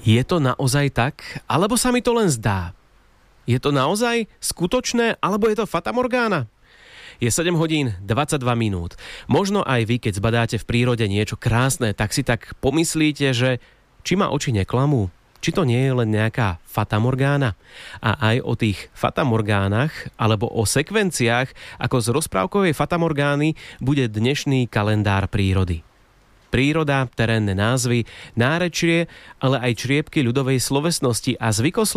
Je to naozaj tak? Alebo sa mi to len zdá? Je to naozaj skutočné? Alebo je to fatamorgána? Je 7 hodín 22 minút. Možno aj vy, keď zbadáte v prírode niečo krásne, tak si tak pomyslíte, že či ma oči neklamú? Či to nie je len nejaká fatamorgána? A aj o tých fatamorgánach alebo o sekvenciách ako z rozprávkovej fatamorgány bude dnešný kalendár prírody. Príroda, terénne názvy, nárečie, ale aj čriepky ľudovej slovesnosti a zvykosloví